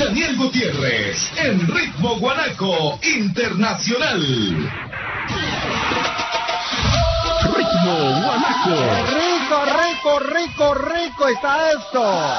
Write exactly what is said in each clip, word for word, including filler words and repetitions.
Daniel Gutiérrez, en Ritmo Guanaco Internacional. Ritmo Guanaco. Rico, rico, rico, rico está esto.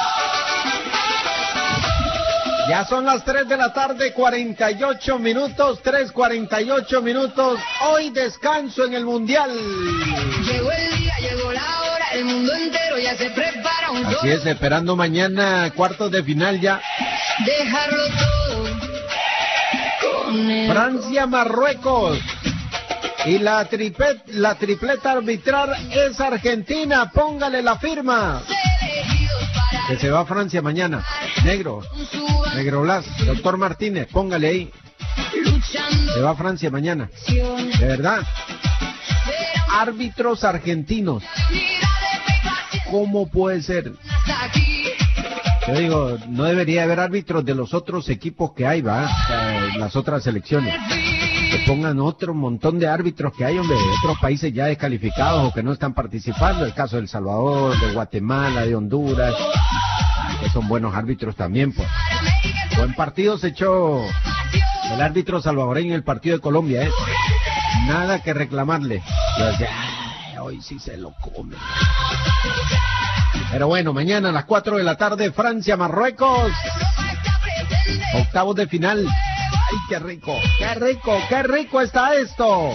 Ya son las tres de la tarde, cuarenta y ocho minutos, tres cuarenta y ocho minutos. Hoy descanso en el Mundial. Llegó el día, llegó la hora, el mundo entero ya se prepara. Un Así es, esperando mañana cuartos de final ya. Dejarlo todo. Con el... Francia, Marruecos. Y la, triplet, la tripleta arbitral es Argentina. Póngale la firma. Que se va a Francia mañana. Negro. Negro Blas. Doctor Martínez, póngale ahí. Se va a Francia mañana. De verdad. Árbitros argentinos. ¿Cómo puede ser? Yo digo, no debería haber árbitros de los otros equipos que hay, ¿va? O sea, las otras selecciones. Que pongan otro montón de árbitros que hay, hombre, de otros países ya descalificados o que no están participando. El caso de El Salvador, de Guatemala, de Honduras, que son buenos árbitros también, pues. Buen partido se echó el árbitro salvadoreño en el partido de Colombia, ¿eh? Nada que reclamarle. Yo decía, ay, hoy sí se lo come. Pero bueno, mañana a las cuatro de la tarde, Francia, Marruecos. Octavos de final. ¡Ay, qué rico! ¡Qué rico! ¡Qué rico está esto!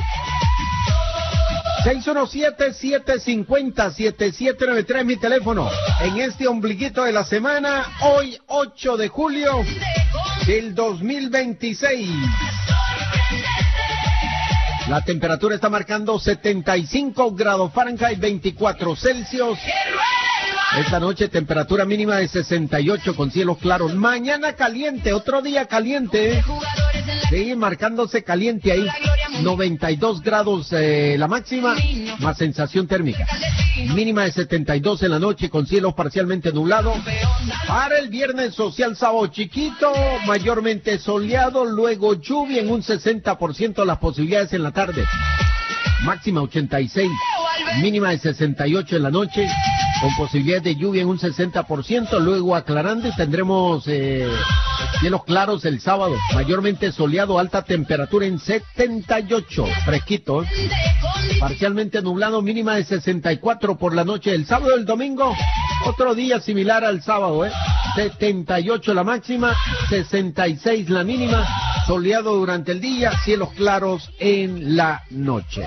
seis uno siete, siete cinco cero, siete siete nueve tres, mi teléfono. En este ombliguito de la semana, hoy ocho de julio del dos mil veintiséis. La temperatura está marcando setenta y cinco grados Fahrenheit, veinticuatro Celsius. Esta noche temperatura mínima de sesenta y ocho con cielos claros. Mañana caliente, otro día caliente. ¿eh? Sí, marcándose caliente ahí. noventa y dos grados eh, la máxima, más sensación térmica. Mínima de setenta y dos en la noche con cielos parcialmente nublados. Para el viernes social sábado chiquito, mayormente soleado, luego lluvia en un sesenta por ciento las posibilidades en la tarde. Máxima ochenta y seis, mínima de sesenta y ocho en la noche, con posibilidades de lluvia en un sesenta por ciento, luego aclarando tendremos eh, cielos claros el sábado, mayormente soleado, alta temperatura en setenta y ocho, fresquito, ¿eh? Parcialmente nublado, mínima de sesenta y cuatro por la noche. El sábado y el domingo, otro día similar al sábado, ¿eh? setenta y ocho la máxima, sesenta y seis la mínima, soleado durante el día, cielos claros en la noche.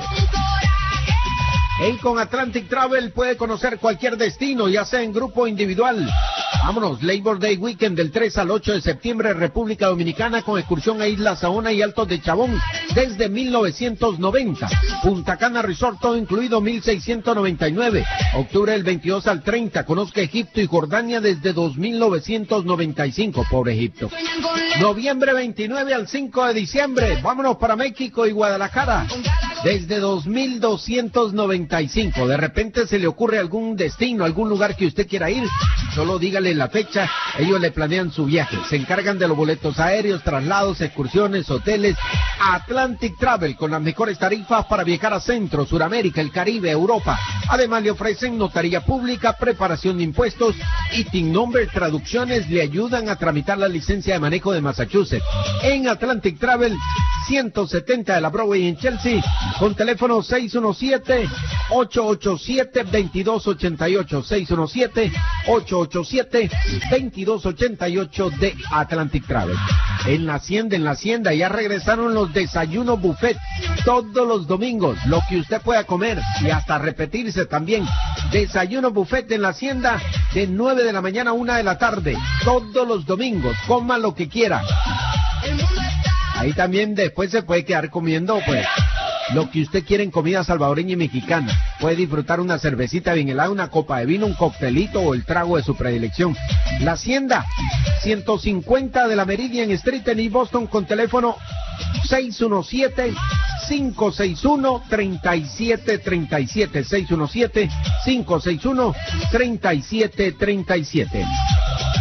Y con Atlantic Travel puede conocer cualquier destino, ya sea en grupo o individual. Vámonos, Labor Day Weekend del tres al ocho de septiembre, República Dominicana, con excursión a Isla Saona y Altos de Chabón desde mil novecientos noventa. Punta Cana Resort, todo incluido, mil seiscientos noventa y nueve. Octubre del veintidós al treinta, conozca Egipto y Jordania desde dos mil novecientos noventa y cinco, pobre Egipto. Noviembre veintinueve al cinco de diciembre, vámonos para México y Guadalajara desde dos mil doscientos noventa y cinco. De repente se le ocurre algún destino, algún lugar que usted quiera ir, solo dígale la fecha, ellos le planean su viaje, se encargan de los boletos aéreos, traslados, excursiones, hoteles. Atlantic Travel, con las mejores tarifas para viajar a Centro, Suramérica, el Caribe, Europa. Además le ofrecen notaría pública, preparación de impuestos y T I N number, traducciones, le ayudan a tramitar la licencia de manejo de Massachusetts. En Atlantic Travel, ciento setenta de la Broadway en Chelsea, con teléfono seis uno siete, ocho ocho siete, dos dos ocho ocho, seis uno siete, ocho ocho siete, dos dos ocho ocho de Atlantic Travel. En la Hacienda, en la Hacienda, ya regresaron los desayunos buffet todos los domingos, lo que usted pueda comer y hasta repetirse también. Desayuno buffet en la Hacienda de nueve de la mañana a una de la tarde, todos los domingos, coma lo que quiera. Ahí también después se puede quedar comiendo, pues, lo que usted quiere en comida salvadoreña y mexicana. Puede disfrutar una cervecita bien helada, una copa de vino, un coctelito o el trago de su predilección. La Hacienda, ciento cincuenta de la Meridian Street en East Boston, con teléfono seis uno siete, cinco seis uno, tres siete tres siete, seis uno siete, cinco seis uno, tres siete tres siete.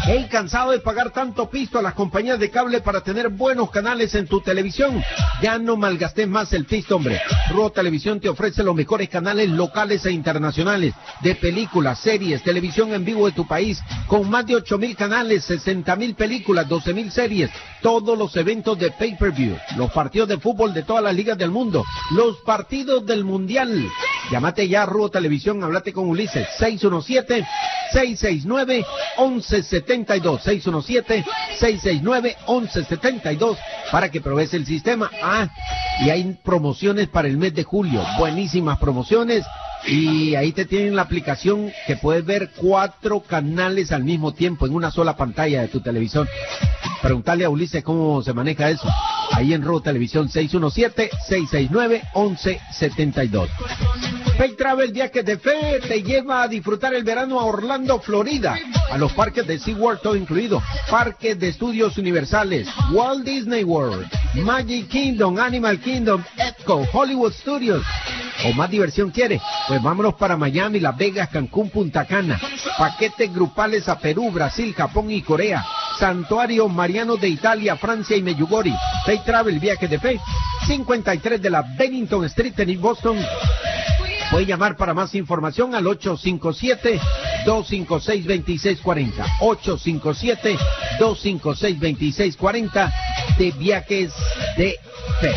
Hey, ¿cansado de pagar tanto pisto a las compañías de cable para tener buenos canales en tu televisión? Ya no malgastes más el pisto, hombre. Ruo Televisión te ofrece los mejores canales locales e internacionales de películas, series, televisión en vivo de tu país, con más de ocho mil canales, sesenta mil películas, doce mil series, todos los eventos de pay-per-view, los partidos de fútbol de todas las ligas del mundo, los partidos del mundial. Llámate ya a Ruo Televisión, háblate con Ulises, seis uno siete, seis seis nueve, once setenta y dos, seis uno siete, seis seis nueve, once setenta y dos, para que pruebes el sistema. Ah, y hay promociones para el mes de julio, buenísimas promociones, y ahí te tienen la aplicación que puedes ver cuatro canales al mismo tiempo en una sola pantalla de tu televisor. Preguntarle a Ulises cómo se maneja eso. Ahí en Ruo Televisión, seis uno siete, seis seis nueve, once setenta y dos. Pay Travel Viajes de Fe te lleva a disfrutar el verano a Orlando, Florida, a los parques de SeaWorld, todo incluido, parques de estudios universales, Walt Disney World, Magic Kingdom, Animal Kingdom, Epcot, Hollywood Studios. ¿O más diversión quiere? Pues vámonos para Miami, Las Vegas, Cancún, Punta Cana. Paquetes grupales a Perú, Brasil, Japón y Corea. Santuario Mariano de Italia, Francia y Meyugori. Pay Travel Viajes de Fe, cincuenta y tres de la Bennington Street en Boston. Puede llamar para más información al ocho cinco siete, dos cinco seis, dos seis cuatro cero. ocho cinco siete, dos cinco seis, dos seis cuatro cero de Viajes de Fe.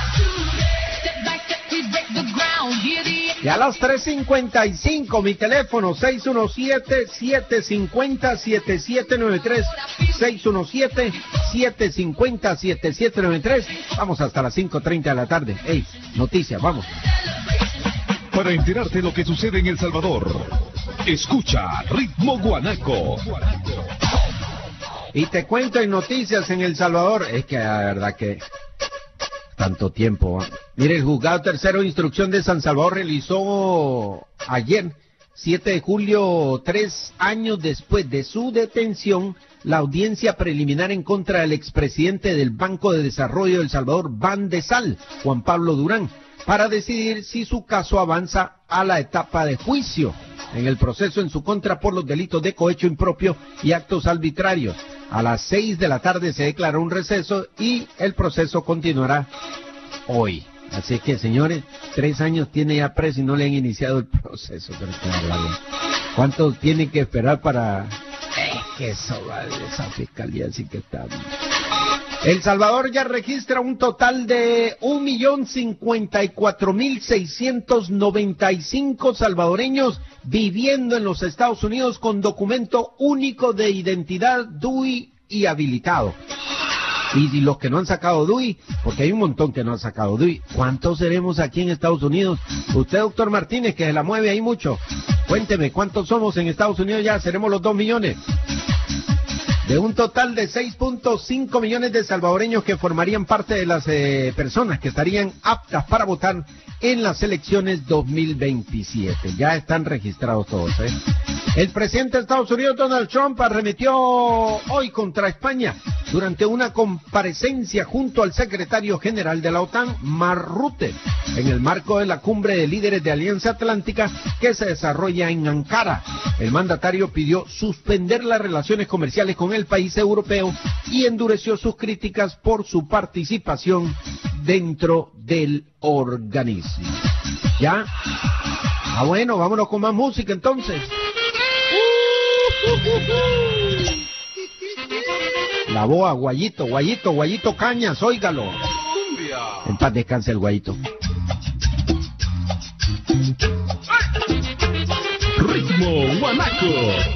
Y a las tres cincuenta y cinco, mi teléfono, seis uno siete, siete cinco cero, siete siete nueve tres, seis uno siete, siete cinco cero, siete siete nueve tres. Vamos hasta las cinco treinta de la tarde. Ey, noticias, vamos. Para enterarte de lo que sucede en El Salvador, escucha Ritmo Guanaco. Y te cuento en noticias en El Salvador, es que la verdad que tanto tiempo. Mire, el juzgado tercero de instrucción de San Salvador realizó ayer, siete de julio, tres años después de su detención, la audiencia preliminar en contra del expresidente del Banco de Desarrollo de El Salvador, Bandesal, Juan Pablo Durán, para decidir si su caso avanza a la etapa de juicio en el proceso en su contra por los delitos de cohecho impropio y actos arbitrarios. A las seis de la tarde se declaró un receso y el proceso continuará hoy. Así que, señores, tres años tiene ya preso y no le han iniciado el proceso. ¿Cuánto tiene que esperar para...? Eh, que eso vale, esa fiscalía sí que está... El Salvador ya registra un total de un millón cincuenta y cuatro mil seiscientos noventa y cinco salvadoreños viviendo en los Estados Unidos con documento único de identidad D U I y habilitado. Y, y los que no han sacado D U I, porque hay un montón que no han sacado D U I, ¿cuántos seremos aquí en Estados Unidos? Usted, doctor Martínez, que se la mueve ahí mucho, cuénteme, ¿cuántos somos en Estados Unidos ya? ¿Seremos los dos millones? De un total de seis punto cinco millones de salvadoreños que formarían parte de las eh, personas que estarían aptas para votar en las elecciones dos mil veintisiete. Ya están registrados todos, ¿eh? El presidente de Estados Unidos, Donald Trump, arremetió hoy contra España durante una comparecencia junto al secretario general de la OTAN, Mark Rutte, en el marco de la cumbre de líderes de Alianza Atlántica que se desarrolla en Ankara. El mandatario pidió suspender las relaciones comerciales con el país europeo y endureció sus críticas por su participación dentro del organismo. ¿Ya? Ah, bueno, vámonos con más música entonces. La boa, Guayito, Guayito, Guayito Cañas, óigalo. En paz descanse el Guayito. Ritmo Guanaco.